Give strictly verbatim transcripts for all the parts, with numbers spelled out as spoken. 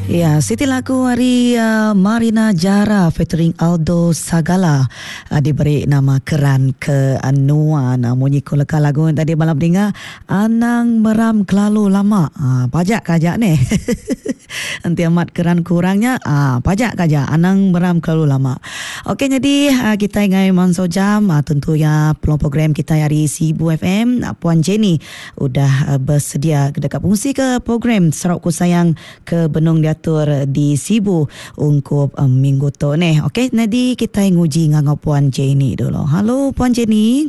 Ya, Siti lagu hari uh, Marina Jara featuring Aldo Sagala uh, diberi nama Keran ke Anua. Nah, bunyi koleka lagu yang tadi malam dengar Anang Meram Kelalu Lama. Uh, pajak kajak ni. Nanti amat keran kurangnya uh, pajak kajak Anang Meram Kelalu Lama. Okey, jadi uh, kita ingai Manso Jam uh, tentunya peluang program kita hari Sibu F M. Uh, Puan Jenny udah uh, bersedia dekat fungsi ke program Sarawak Ku Sayang ke Benung diatur di Sibu untuk um, minggu tu ni. Okey, nanti kita nguji dengan Puan Jenny dulu. Halo Puan Jenny.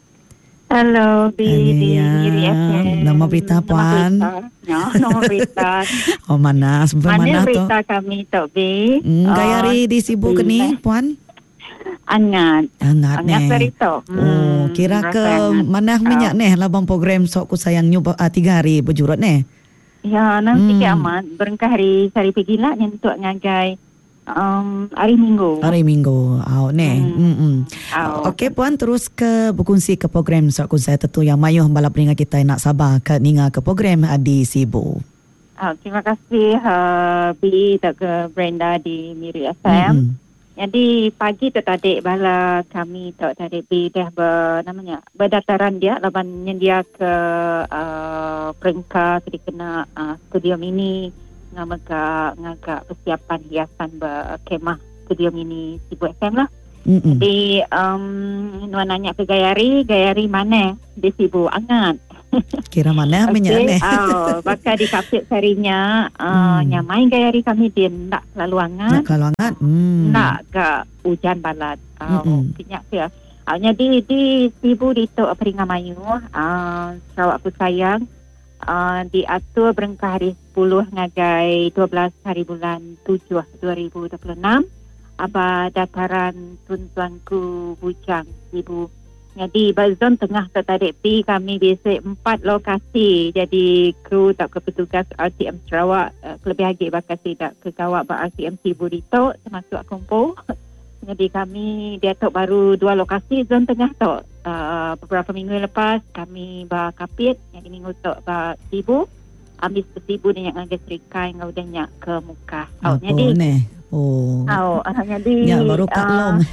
Halo di di Miri F M. Nama berita Puan? Nama Nama berita. Oh mana? Sebab mana, mana tu? berita kami Tok B? Hmm, gaya hari di Sibu ke ni Puan? Angat. Angat, Angat ni. berita. Hmm, oh, kira ke mana minyak ni labang program Sok Ku Sayang nyu uh, tiga hari berjurat ni? Ya, nanti Hmm. kiamat berengkah hari hari pergi lah yang untuk ngagai um, hari Minggu. Hari Minggu. Oh, ni. Hmm. Hmm. Oh. Okey Puan, terus ke berkongsi ke program Sok Ku Sayang tentu yang mayuh balap ringa kita nak sabar ke ninga ke program di Sibu. Oh, terima kasih uh, B ke Brenda di Miri F M. Hmm. Jadi pagi tu tadi bala kami tu tadi B dah ber, namanya berdataran dia laban dia ke uh, perengka kena kena uh, studio mini ngamaga ngaga persiapan hiasan berkemah studio mini Sibu F M lah. Mm-mm. Jadi um, Nuan nanya ke Gayari, Gayari mana di Sibu Angat. Kira mana okay. minyak ni? Oh, bakal di kapit sarinya uh, Hmm. nyamai Gayari kami dia nak selalu angat. Nak kalau angat? Hmm. Nak ke hujan balat. Oh, Mm-mm. kenyak dia. Uh, jadi di Sibu di Tok Peringan Mayu, uh, Sarawak Ku Sayang, uh, diatur berengkah hari sepuluh ngagai dua belas hari bulan tujuh dua ribu dua puluh enam. Aba dataran Tun Tuanku Bujang Sibu. Jadi bazon tengah tertarik pi kami biasa empat lokasi. Jadi kru tak ke petugas R T M Sarawak uh, kelebih lagi bakal tidak ke kawak ba R T M Sibu Dito termasuk Akompo. Jadi kami dia tok baru dua lokasi zon tengah tok. Uh, beberapa minggu lepas kami ba Kapit yang di minggu tok ba Sibu. Habis ke Sibu dengan ngagai serikai ngau danyak ke muka. Oh, jadi ni? Oh. Oh, uh, jadi Ya baru Kak uh, Long.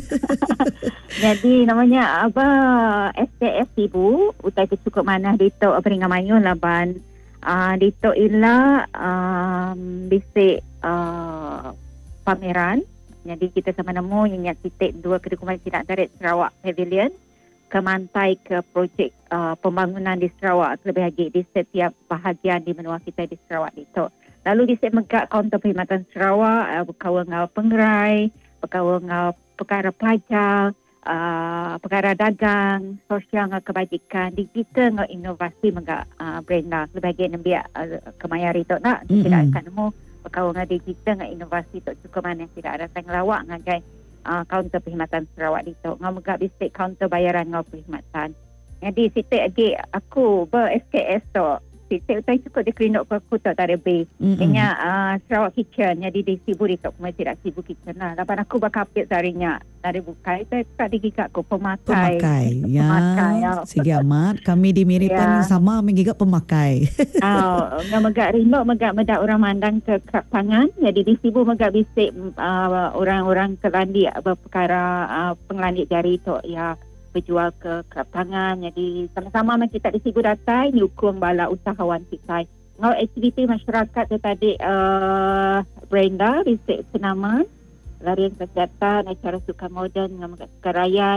jadi namanya apa S K S Sibu utai kecukup mana dito Peringan Mayu laban uh, dito ila um, bisik uh, pameran. Jadi kita sama nemu yang titik dua kedukuman tidak darat Sarawak Pavilion ke mantai ke projek uh, pembangunan di Sarawak terlebih lagi di setiap bahagian di benua kita di Sarawak dito. Lalu di segmen kaunter perkhidmatan Sarawak, uh, berkawal ngau penggerai, berkawal ngau perkara pelajar, uh, perkara dagang, sosial ngau kebajikan, digital ngau inovasi mengak uh, Brenda. Sebagai nembiak uh, kemayari tu nak, mm-hmm. tidak akan nemu berkawal ngau digital ngau inovasi tu cukup mana tidak ada sang lawak ngagai uh, kaunter perkhidmatan Sarawak itu. Ngau megak bisik kaunter bayaran ngau perkhidmatan. Jadi sitik lagi aku ber-S K S tu. Saya utai cukup dia kerinok ke aku tak ada B. Ini uh, Sarawak Kitchen. Jadi di Sibu di Tok Kumai tidak Sibu Kitchen lah. Lepas aku bakal kapit seharinya. Dari bukai. Saya tak digigak aku pemakai. Pemakai. Ya. Pemakai. Ya. Sigi amat. Kami di Miripan ya. Sama menggigak pemakai. Oh, nga megak rinok megak medak orang mandang ke kerap tangan. Jadi di Sibu megak bisik uh, orang-orang kelandi berperkara uh, pengelandik jari tu. Ya. Berjual ke kerap tangan. Jadi sama-sama kita di Sibu datai nyukung bala usahawan kita. Ngau aktiviti masyarakat tu tadi uh, Brenda bisik senaman, larian kesihatan, acara sukan moden, ngau megak sukan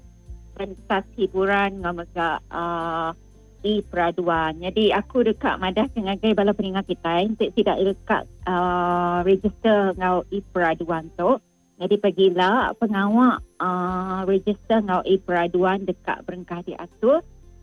pentas hiburan, ngau megak uh, di peraduan. Jadi aku dekat madah sengagai bala peningat kita untuk tidak dekat uh, register ngau i peraduan tu. Jadi pergilah pengawal uh, register ngau i peraduan dekat berengkah diatur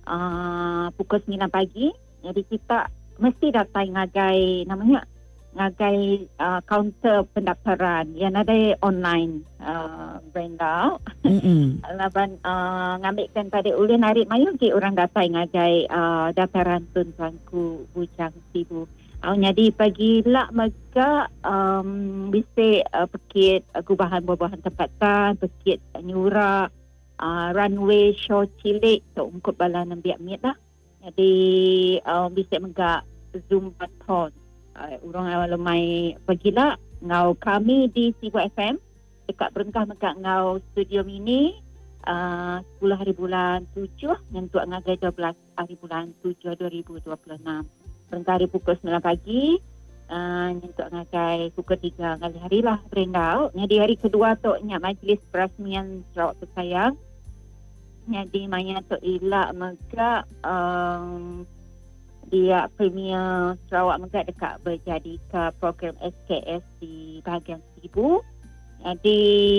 uh, pukul sembilan pagi. Jadi kita mesti datang ngagai namanya ngagai uh, kaunter pendaftaran yang ada online uh, Brenda. Mm-hmm. Laban uh, ngambilkan pada ulun narik mayu ke orang datang ngagai uh, daftaran Tun Tuanku Bujang Sibu. Oh, jadi pagilah maka um, bisa uh, pekit uh, gubahan buah-buahan tempatan, pekit uh, nyura, uh, runway show cilik tu ungkup bala nambiak miat lah. Jadi um, bisa megak Zumba Ton. uh, urang lemai pergilah ngau kami di Sibu F M dekat berengkah megak ngau studio mini uh, sepuluh hari bulan tujuh untuk ngagai dua belas hari bulan tujuh dua ribu dua puluh enam. Berengkah hari pukul sembilan pagi uh, untuk ngagai pukul tiga kali hari lah Brenda. Jadi hari kedua tu nya majlis perasmian Sarawak Tersayang. Jadi maya tu ilak megak um, dia Premier Sarawak Megak dekat berjadi ke program S K S di bahagian Sibu. Jadi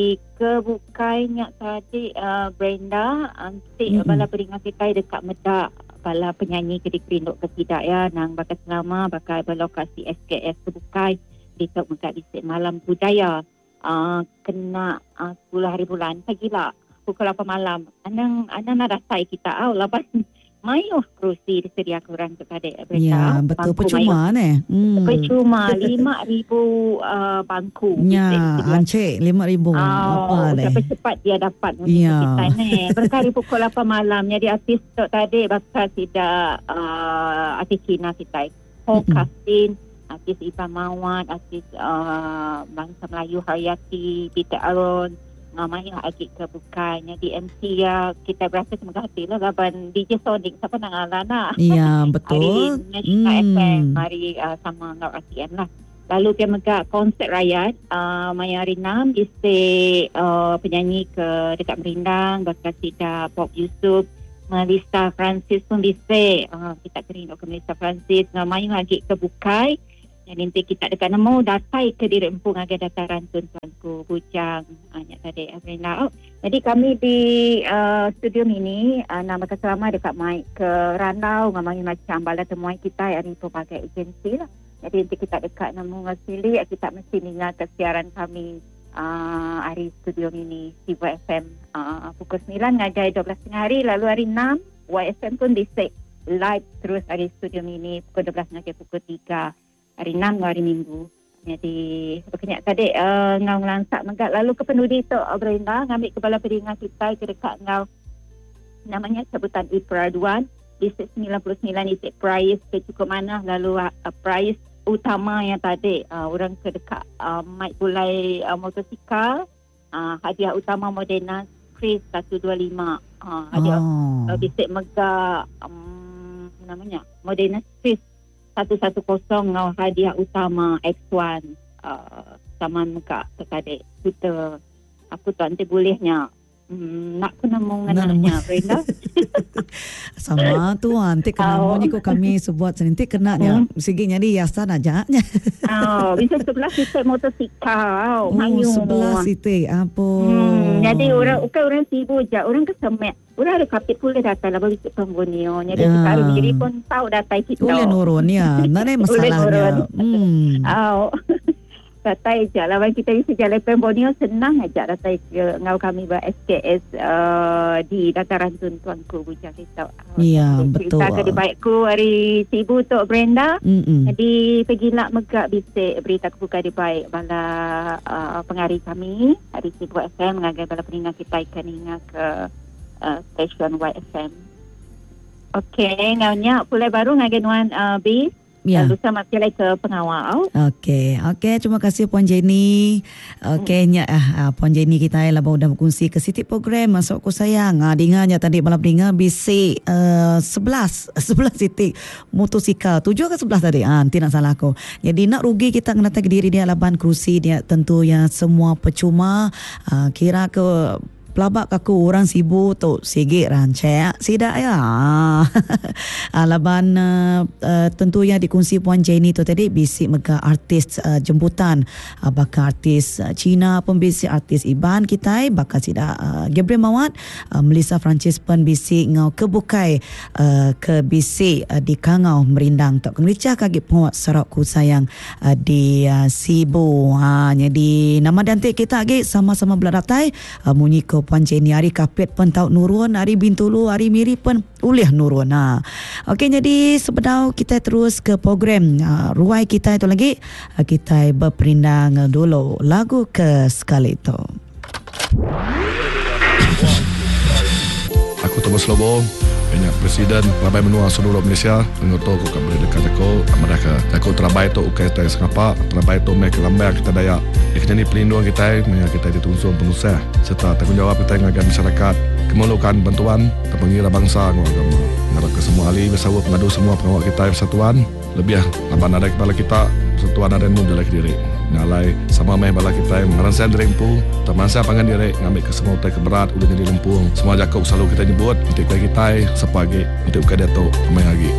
kebukainya tadi uh, Brenda antik mm-hmm. bala peringat kita dekat Medak bala penyanyi kedik perinduk ke tidak ya nang bakal selama bakal berlokasi S K S kebukai di Tok Megak di malam budaya uh, kena uh, sepuluh hari bulan pagilah pukul lapan malam. Anang anang nak dasai kita au lapan mayuh kerusi disedia kurang kepada mereka. Ya, betul. Bangku percuma ni. Hmm. Percuma lima ribu uh, bangku. Ya, ancik lima ribu. Oh, apa berapa cepat dia dapat untuk ya. kita ni. Berkali pukul lapan malam. Jadi artis tu tadi bakal tidak uh, artis Cina kita. Ho Kastin, artis Iban Mawat, artis uh, bangsa Melayu Haryati, Peter Aaron. Namanya agak kebukaan. Jadi M C ya kita berasa semoga hati lah laban D J Sonic siapa nak ngalah nak. Ya betul. Hari National hmm. F M mari uh, sama ngau R T M lah. Lalu dia megak konsert rakyat uh, Maya hari enam isi uh, penyanyi ke dekat Merindang bakal tidak Bob Yusuf Melissa Francis pun bisa uh, kita kerindu ke Melissa Francis namanya agak kebukai. Yang nanti kita dekat nemu datai ke diri empung agak dataran tuan-tuanku bujang banyak tadi Abrina. Jadi kami di uh, studio ini uh, nama keselama dekat mai ke Randau ngamai macam bala temuai kita hari pelbagai agensi lah. Jadi nanti kita dekat nemu ngasili kita mesti dengar kesiaran kami uh, hari studio ini Sibu F M uh, pukul sembilan ngagai dua belas tengah hari lalu hari enam Y S M pun disek live terus hari studio ini pukul dua belas ngagai pukul tiga. Hari enam hari Minggu. Jadi berkenyak tadi uh, ngau ngelansak megak. Lalu ke pendudi tu Brenda ngambil kepala peringat kita ke dekat ngau namanya sebutan Iperaduan. District sembilan puluh sembilan district prize ke cukup mana. Lalu uh, prize utama yang tadi uh, orang ke dekat uh, Mike Bulai uh, motosikal. Uh, hadiah utama Moderna Chris seratus dua puluh lima. Uh, hadiah oh. uh, district megak um, namanya Moderna Chris satu satu kosong ngau hadiah utama X satu uh, sama muka terkadek kita aku tu nanti bolehnya hmm, nak kena mau ngenanya Brenda sama tu nanti kena mau ni kami sebuat nanti kena dia hmm. segi jadi hiasan aja oh bisa sebelah kita motosikal oh mayu. Sebelah situ apa hmm, jadi orang bukan orang sibuk je orang kesemek. Orang ada kapit pula datang lah bagi pengguna. Jadi ya. Sekarang diri pun tahu datang kita. Boleh nurun ya. Mana masalahnya. Hmm. Oh. Datang je lah. Bagi kita bisa jalan pengguna senang aja datang ke ngau kami ber S K S uh, di dataran tuan-tuanku bujang kita. Ya betul. Cerita ke baikku hari Sibu tu Brenda. Mm-mm. Jadi pergilah megak bisik berita kebuka di baik bala uh, pengari kami hari Sibu F M mengagai bala peningat kita ikan ingat ke Uh, stesen Y S M. Okey, ngaunya pulai baru ngagen wan uh, B. Ya. Lalu sama sekali ke pengawal. Okey, okey. Terima kasih Puan Jenny. Okey, hmm. nya uh, Puan Jenny kita lah baru dah berkongsi ke Siti program masuk ku sayang. Ah uh, dengarnya tadi malam dengar bisik uh, sebelas sebelas Siti motosikal. tujuh ke sebelas tadi? Ah, nanti nak salah aku. Jadi nak rugi kita kena tak diri dia laban kerusi dia tentu yang semua percuma. Uh, kira ke pelabak aku orang sibuk tu sigit rancak sidak ya. Alaban uh, uh, tentunya dikongsi Puan Jenny tu tadi bisik mega artis uh, jemputan uh, bakal artis uh, Cina pun bisik artis Iban kita bakal sidak uh, Gabriel Mawat uh, Melissa Francis pun bisik ngau kebukai uh, ke bisik uh, di Kangau Merindang tak kemericah kaki penguat Sarawak ku sayang uh, di uh, Sibu. Ha jadi nama dantik kita lagi sama-sama beladatai uh, munyi ke Puan Jenny hari kapit pun tahu nurun, hari bintulu, hari miri pun ulih nurun. Ha. Okey, jadi sebentar kita terus ke program uh, ruai kita itu lagi. Uh, kita berperindang dulu lagu ke sekali itu. Aku Thomas Lobo, banyak Presiden Rabai Menua seluruh Malaysia mengutuk ko kabel dekat jako mereka jako terabai tu ukai kita sengapa terabai tu mereka lambai kita daya ikhlas ni pelindung kita menga kita ditunsung pengusaha serta tanggungjawab kita dengan masyarakat kememerlukan bantuan terpengira bangsa ngau agama ngarap ke semua ahli bersama pengadu semua pengawal kita persatuan lebih laban ada kepala kita persatuan ada mu dalam diri ngalai sama meh bala kita meransai derempu termansa pangan diri ngambil ke semua utai keberat udah jadi lempung semua jakok selalu kita nyebut untuk kita sebagai untuk kita datuk main lagi